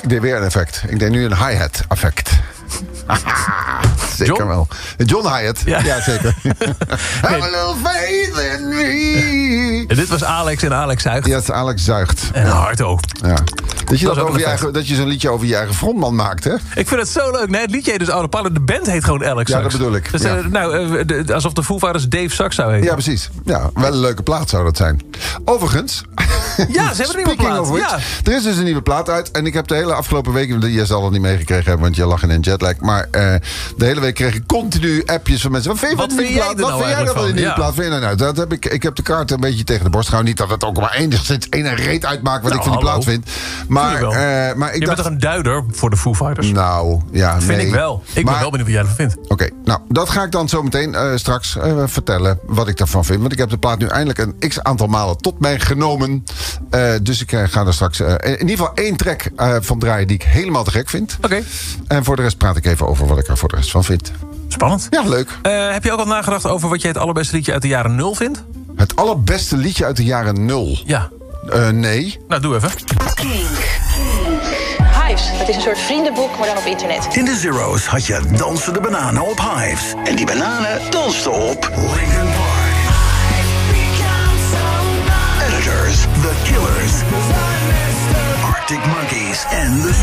deed weer een effect. Ik deed nu een hi-hat effect. Zeker John? wel. John Hyatt. Ja, zeker. Have a little faith in me. En dit was Alex en Alex zuigt. Ja, het is Alex zuigt. En Harto. Ja. Dat je, Dat is ook een dat je zo'n liedje over je eigen frontman maakt, hè? Ik vind het zo leuk. Nee, het liedje heet dus Oude Pannen. De band heet gewoon Alex Ja, Sax. dat bedoel ik. Dus, Ja. alsof de Foo Fighters Dave Sax zou heten. Ja, precies. Ja, wel een leuke plaat zou dat zijn. Overigens... Ja, ze hebben een nieuwe Speaking plaat. of which, Ja. er is dus een nieuwe plaat uit. En ik heb de hele afgelopen week... Je zal het niet meegekregen hebben, want je lag in een jetlag. Maar de hele week kreeg ik continu appjes van mensen. Wat vind jij nou van die nieuwe plaat? Ik heb de kaart een beetje tegen de borst gehouden. Niet dat het ook maar enigszins een reet uitmaakt wat ik van die plaat vind. Maar ik je bent toch een duider voor de Foo Fighters? Nou, ja, Vind ik wel. Ik ben wel benieuwd wat jij ervan vindt. Oké, nou, dat ga ik dan zo meteen straks vertellen wat ik daarvan vind. Want ik heb de plaat nu eindelijk een x-aantal malen tot mij genomen. Dus ik ga er straks in ieder geval 1 track van draaien die ik helemaal te gek vind. Oké. En voor de rest praat ik even over wat ik er voor de rest van vind. Spannend. Ja, leuk. Heb je ook al nagedacht over wat jij het allerbeste liedje uit de jaren 0 vindt? Het allerbeste liedje uit de jaren 0? Ja. Nee. Nou, doe even. Hives, dat is een soort vriendenboek, maar dan op internet. In de Zero's had je dansende bananen op Hives. En die bananen dansten op Linkin Park. Editors, The Killers, Arctic Monkeys en The